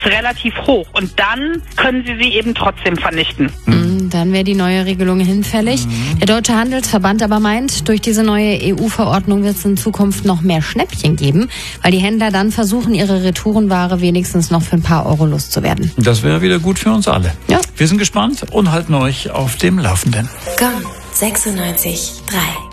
relativ hoch. Und dann können Sie sie eben trotzdem vernichten. Dann wäre die neue Regelung hinfällig. Der Deutsche Handelsverband aber meint, durch diese neue EU-Verordnung wird es in Zukunft noch mehr Schnäppchen geben, weil die Händler dann versuchen, ihre Retourenware wenigstens noch für ein paar Euro loszuwerden. Das wäre wieder gut für uns alle. Ja. Wir sind gespannt und halten euch auf dem Laufenden. Gong 96.3